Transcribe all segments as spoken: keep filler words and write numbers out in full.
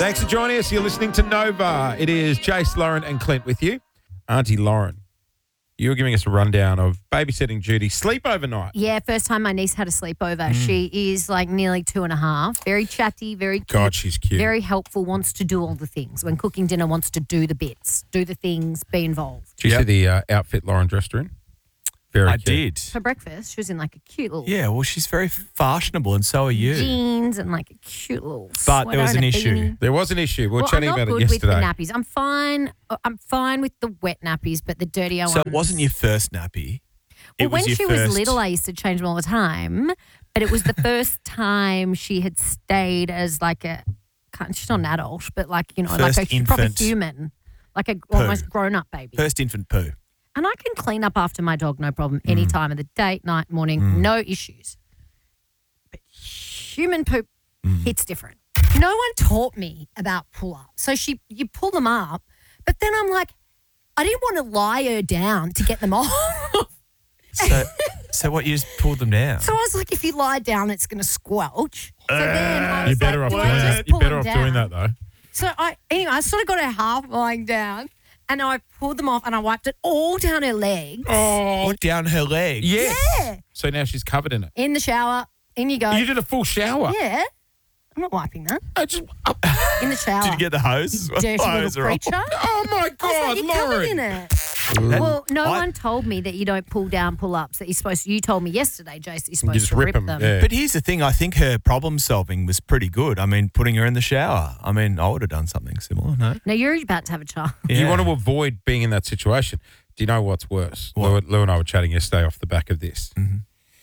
Thanks for joining us. You're listening to Nova. It is Jace, Lauren and Clint with you. Auntie Lauren, you were giving us a rundown of babysitting duty, sleepover night. Yeah, first time my niece had a sleepover. Mm. She is like nearly two and a half. Very chatty, very cute. God, she's cute. Very helpful, wants to do all the things. When cooking dinner, wants to do the bits, do the things, be involved. Did you Yep. see the uh, outfit Lauren dressed her in? Very I cute. did. For breakfast, she was in like a cute little Yeah, well, she's very fashionable, and so are you. jeans and like a cute little But sweater there was and an a issue. beanie. There was an issue. We were Well, I'm chatting not about good it with the yesterday. nappies. I'm fine. uh, I'm fine with the wet nappies, but the dirtier ones. So it wasn't your first nappy. Well, It was when your she first... was little, I used to change them all the time. But it was the first time she had stayed as like a, can't- she's not an adult, but like, you know, First like a proper infant human, like a almost grown up baby. First infant poo. And I can clean up after my dog, no problem, any Mm. time of the day, night, morning, no issues. But human poop Mm. hits different. No one taught me about pull up. So she, you pull them up, but then I'm like, I didn't want to lie her down to get them off. So, so what, you just pulled them down? So I was like, if you lie down, it's going to squelch. So then I was You're better like, off well, doing I'll that. just You're pull better them off doing down. that though. So I, anyway, I sort of got her half lying down, and I pulled them off, and I wiped it all down her legs. Oh, Put down her leg. yes. Yeah. So now she's covered in it. In the shower, in you go. You did a full shower. Yeah. I'm not wiping that. I just, oh, In the shower. Did you get the hose? Dirty Hose little are on. creature. oh my I was God, like, you're covered in Lauren. it. Well, no I- one told me that you don't pull down pull-ups, that you're supposed to. You told me yesterday, Jace, that you're supposed just to rip rip 'em, them. yeah. But here's the thing. I think her problem solving was pretty good. I mean, putting her in the shower. I mean, I would have done something similar, no? Now, you're about to have a child. You Yeah. want to avoid being in that situation. Do you know what's worse? What? Lou, Lou and I were chatting yesterday off the back of this. Mhm.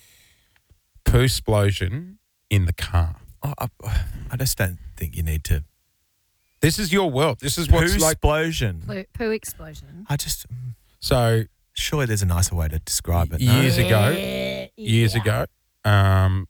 Poo explosion in the car. I, I, I just don't think you need to. This is your world. This is Poo what's like. explosion. Poo, poo explosion. I just, mm, So surely there's a nicer way to describe it. No? years ago, Yeah, years yeah. ago, um,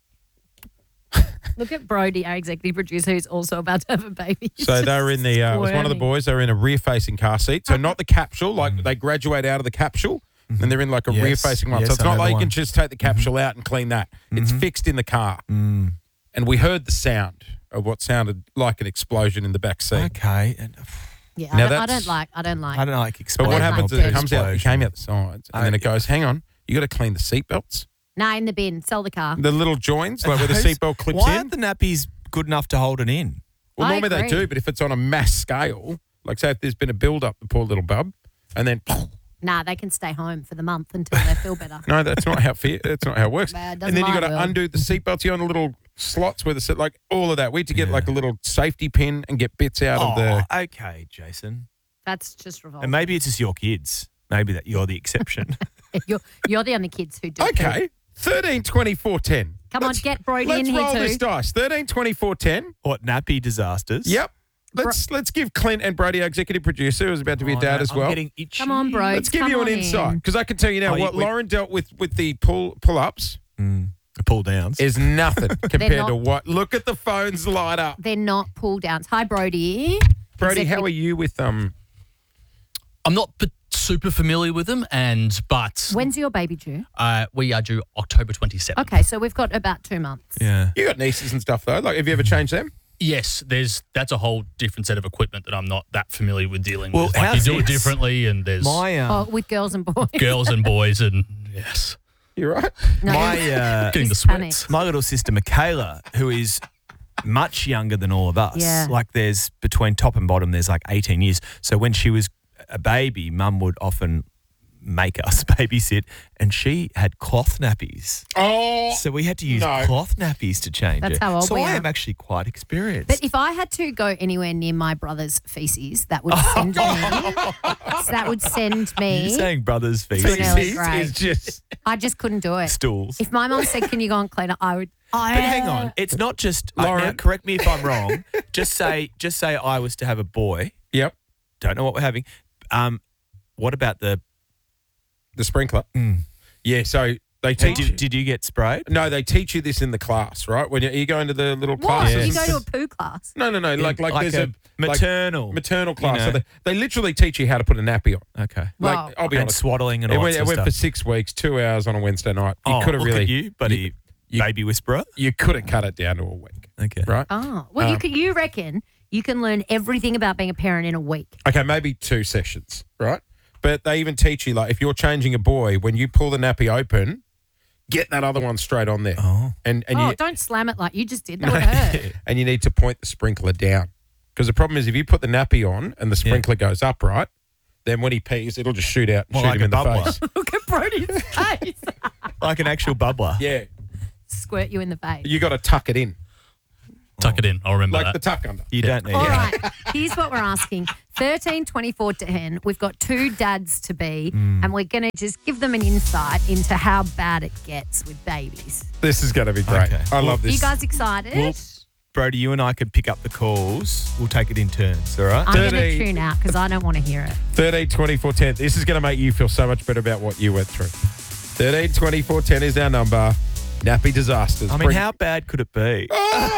Look at Brody, our executive producer, who's also about to have a baby. He's so they just were in the. Uh, it was one of the squirming. boys. They were in a rear-facing car seat. So not the capsule. Like they graduate out of the capsule. And they're in like a Yes, rear-facing one. yes, so it's I not know like the you can one. just take the capsule out and clean that. It's fixed in the car. Mm. And we heard the sound of what sounded like an explosion in the back seat. Okay. And, Yeah, Now I, don't, I that's- don't like. I don't like. I don't like But explosion. what don't happens like is it that. comes out, it came out the sides, and Oh, then it yeah. goes, hang on, you got to clean the seatbelts. Nah, in the bin. Sell the car. The little joins, like where the Those- seatbelt clips Why in. aren't the nappies good enough to hold it in? Well, I normally they agree. do, but if it's on a mass scale, like say if there's been a build-up, the poor little bub, and then, Nah, they can stay home for the month until they feel better. no, that's not how it fe- that's not how it works. Well, it And doesn't then you got lie, to Will. undo the seatbelts. You on the little slots where the sit, like all of that. We had to get Yeah. like a little safety pin and get bits out of the. Oh, okay, Jason. That's just revolting. And maybe it's just your kids. Maybe that you're the exception. You're, you're the only kids who do. Okay, thirteen, twenty-four, ten. Come on, get Brody Let's in here roll too. this dice. thirteen, twenty-four, ten. What, nappy disasters? Yep. Let's let's give Clint and Brody, our executive producer, who's about to be a Oh, dad no, as I'm well. getting itchy. Come on, bro. Let's give Come you an on insight in. because I can tell you now Oh, you- what we- Lauren dealt with with the pull pull ups Mm, pull downs. is nothing compared not- to what. Look at the phones light up. They're not pull downs. Hi, Brody. Brody, how Executive- are you with um? I'm not p- super familiar with them, and but When's your baby due? uh, we are due October twenty-seventh. Okay, so we've got about two months. yeah. You got nieces and stuff though. Like, have you ever changed them? Yes, there's that's a whole different set of equipment that I'm not that familiar with dealing Well, with. Like you how's do it this? differently, and there's My, Oh, uh, with girls and boys. girls and boys, and yes, You right? No, my, it's- uh, getting the it's panic. sweats. my little sister Michaela, who is much younger than all of us. Yeah. Like there's between top and bottom, there's like eighteen years. So when she was a baby, mum would often make us babysit, and she had cloth nappies. Oh, So we had to use no. cloth nappies to change That's it. how old so we I are. am actually quite experienced. But if I had to go anywhere near my brother's feces, that would send me. that would send You're me. saying brothers' To an feces, early Feces grade. is just I just couldn't do it. stools. If my mum said, "Can you go and clean it?" I would. I, But hang on, it's not just uh, Lauren. now, correct me if I'm wrong. just say, just say I was to have a boy. yep. Don't know what we're having. Um, what about the? The sprinkler. Mm. Yeah. So they teach. Did, did you get sprayed? no, they teach you this in the class, right? When you, you go into the little What? classes. You go to a poo class? No, no, no. Like, like, like there's a, a, like maternal. maternal class. know. So they, they literally teach you how to put a nappy on. okay. Wow. Like, I'll be And honest. swaddling and It all went, that it sort went of for stuff. six weeks, two hours on a Wednesday night. You Oh, could have look really, at you, buddy, you- baby whisperer. you could have cut it down to a week, Okay. right? Oh, well, Um, you could. You reckon You can learn everything about being a parent in a week. Okay, maybe two sessions, right? But they even teach you, like, if you're changing a boy, when you pull the nappy open, get that other one straight on there. Oh. And, and oh, you, don't slam it like you just did. That would hurt. and you need to point the sprinkler down. Because the problem is if you put the nappy on and the sprinkler goes up, right, then when he pees, it'll just shoot out and Well, shoot like him a in the bubbler. face. Look at Brody's face. Like an actual bubbler. Yeah. Squirt you in the face. You got to tuck it in, Tuck it in. I'll remember like that. the tuck under. You don't need All it. right, here's what we're asking. thirteen, twenty-four, ten. We've got two dads to be, and we're going to just give them an insight into how bad it gets with babies. This is going to be great. Okay. I love You this. guys excited? Well, Brody, you and I could pick up the calls. We'll take it in turns, all right? I'm going to thirty. tune out because I don't want to hear it. thirteen, twenty-four, ten. This is going to make you feel so much better about what you went through. thirteen, twenty-four, ten is our number. Nappy disasters. I mean, Bring- how bad could it be?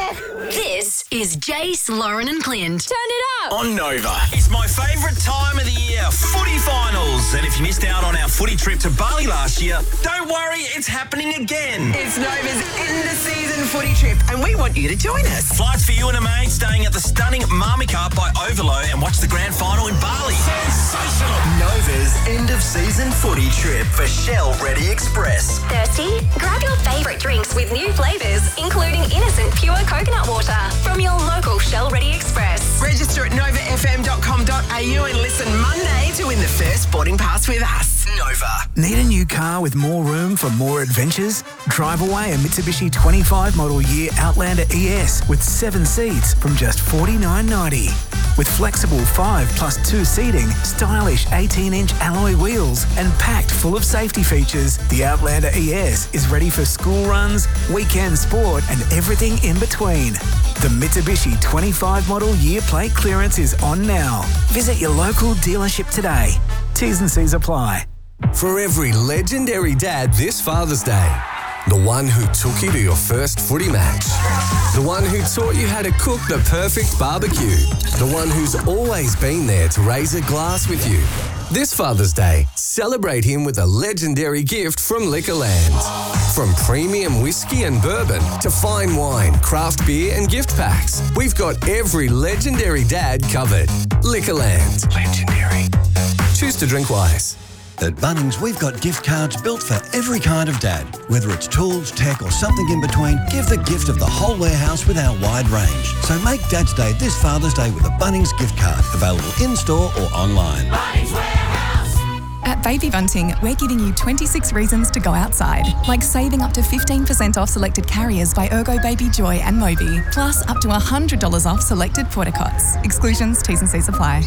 This is Jace, Lauren and Clint. Turn it up. On Nova. It's my favourite time of the year, footy finals. And if you missed out on our footy trip to Bali last year, don't worry, it's happening again. It's Nova's end-of-season footy trip, and we want you to join us. Flights for you and a mate staying at the stunning Marmika by Overlow and watch the grand final in Bali. Sensational. Nova's end-of-season footy trip for Shell Ready Express. Thirsty? Grab your favourite drinks with new flavours, including innocent pure coconut water from your local Shell Ready Express. Register at nova f m dot com dot a u and listen Monday to win the first boarding pass with us. Nova. Need a new car with more room for more adventures? Drive away a Mitsubishi twenty-five model year Outlander E S with seven seats from just forty-nine ninety. With flexible five plus two seating, stylish eighteen inch alloy wheels, and packed full of safety features, the Outlander E S is ready for school runs, weekend sport, and everything in between. The Mitsubishi twenty-five model year plate clearance is on now. Visit your local dealership today. T's and C's apply. For every legendary dad this Father's Day. The one who took you to your first footy match. The one who taught you how to cook the perfect barbecue. The one who's always been there to raise a glass with you. This Father's Day, celebrate him with a legendary gift from Liquorland. From premium whiskey and bourbon to fine wine, craft beer and gift packs, we've got every legendary dad covered. Liquorland. Legendary. Choose to drink wise. At Bunnings, we've got gift cards built for every kind of dad. Whether it's tools, tech or something in between, give the gift of the whole warehouse with our wide range. So make Dad's Day this Father's Day with a Bunnings gift card, available in-store or online. Bunnings Warehouse. At Baby Bunting, we're giving you twenty-six reasons to go outside, like saving up to fifteen percent off selected carriers by Ergo Baby Joy and Moby, plus up to one hundred dollars off selected porta-cots. Exclusions, T's and C's apply.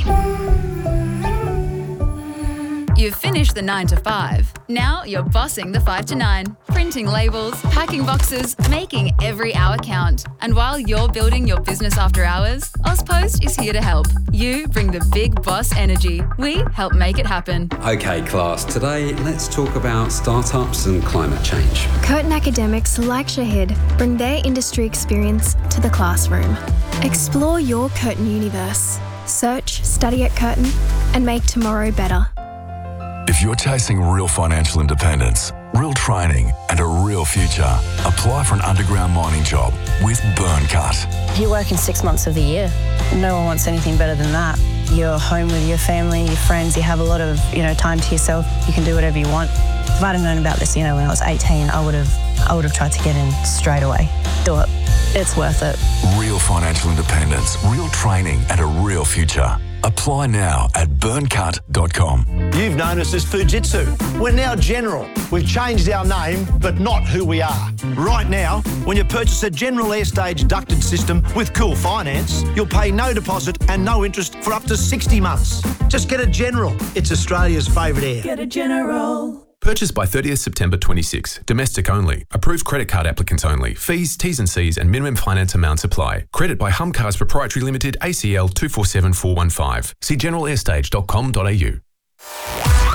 You've finished the nine to five. Now you're bossing the five to nine. Printing labels, packing boxes, making every hour count. And while you're building your business after hours, AusPost is here to help. You bring the big boss energy. We help make it happen. Okay, class. Today, let's talk about startups and climate change. Curtin academics like Shahid bring their industry experience to the classroom. Explore your Curtin universe. Search, study at Curtin, and make tomorrow better. If you're chasing real financial independence, real training, and a real future, apply for an underground mining job with Burncut. You're working six months of the year. No one wants anything better than that. You're home with your family, your friends, you have a lot of, you know, time to yourself. You can do whatever you want. If I'd have known about this, you know, when I was eighteen, I would have I would have tried to get in straight away. Do it. It's worth it. Real financial independence, real training, and a real future. Apply now at burncut dot com. You've known us as Fujitsu. We're now General. We've changed our name, but not who we are. Right now, when you purchase a General Airstage ducted system with Cool Finance, you'll pay no deposit and no interest for up to sixty months. Just get a General. It's Australia's favourite air. Get a General. Purchased by thirtieth September twenty-six. Domestic only. Approved credit card applicants only. Fees, T's and C's and minimum finance amounts apply. Credit by Humcars Proprietary Limited, A C L two four seven four one five. See general airstage dot com dot a u.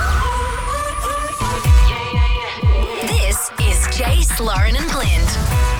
This is Jace, Lauren and Clint.